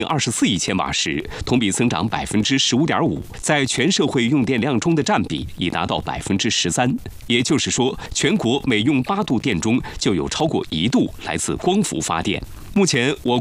24亿千瓦时，同比增长15.5%，在全社会用电量中的占比已达到13%。也就是说，全国每用8度电中就有超过1度来自光伏发电。目前，我